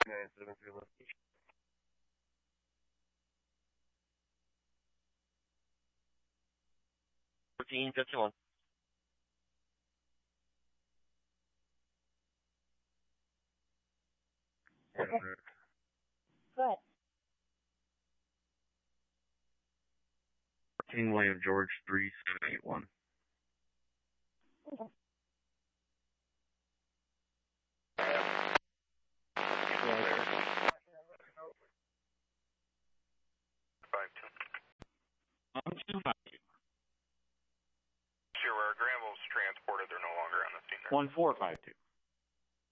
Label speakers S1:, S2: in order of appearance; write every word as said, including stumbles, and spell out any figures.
S1: nine seven three location. fourteen fifty-one.
S2: Okay. Go ahead.
S1: fourteen William George three seven eight one.
S2: Okay.
S3: Five two.
S1: Um, two five two.
S3: Sure, where Granville's transported, they're no longer on the scene there.
S1: One four five two.